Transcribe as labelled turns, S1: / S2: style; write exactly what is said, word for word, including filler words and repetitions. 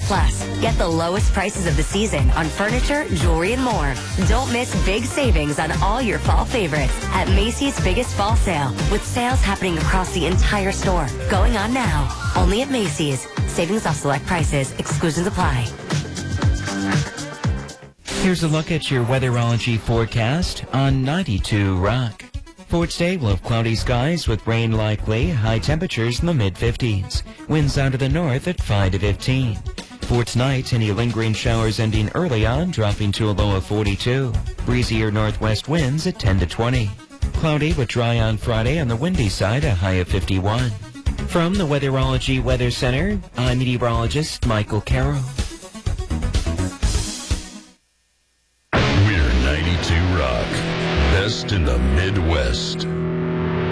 S1: Plus, get the lowest prices of the season on furniture, jewelry, and more. Don't miss big savings on all your fall favorites at Macy's biggest fall sale, with sales happening across the entire store. Going on now. Only at Macy's. Savings off select prices. Exclusions apply.
S2: Here's a look at your weatherology forecast on ninety-two Rock. For today, we'll have cloudy skies with rain likely, high temperatures in the mid fifties. Winds out of the north at five to fifteen. For tonight, any lingering showers ending early on, dropping to a low of forty-two. Breezier northwest winds at ten to twenty. Cloudy but dry on Friday on the windy side, a high of fifty-one. From the Weatherology Weather Center, I'm meteorologist Michael Carroll.
S3: We're ninety-two Rock. Best in the Midwest.